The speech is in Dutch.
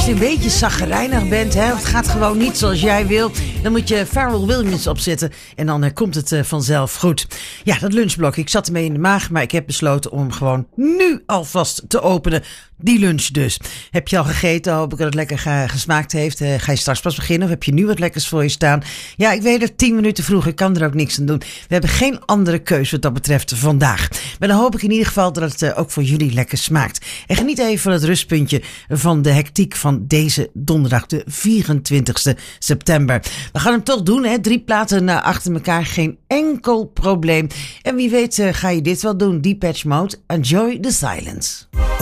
je een beetje chagrijnig bent, hè, of het gaat gewoon niet zoals jij wil, dan moet je Pharrell Williams opzetten en dan komt het vanzelf goed. Ja, dat lunchblok, ik zat ermee in de maag, maar ik heb besloten om hem gewoon nu alvast te openen. Die lunch dus. Heb je al gegeten? Hoop ik dat het lekker gesmaakt heeft. Ga je straks pas beginnen of heb je nu wat lekkers voor je staan? Ja, ik weet het, 10 minuten vroeg. Ik kan er ook niks aan doen. We hebben geen andere keuze wat dat betreft vandaag. Maar dan hoop ik in ieder geval dat het ook voor jullie lekker smaakt. En geniet even van het rustpuntje van de hectiek van deze donderdag, de 24 september. We gaan hem toch doen, hè? 3 platen achter elkaar. Geen enkel probleem. En wie weet ga je dit wel doen. Depeche Mode. Enjoy the silence.